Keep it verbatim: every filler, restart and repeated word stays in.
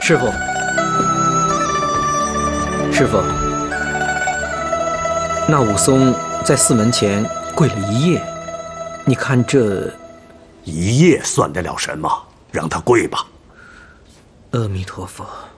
师傅，师傅，那武松在寺门前跪了一夜，你看这一夜算得了什么？让他跪吧。 阿弥陀佛。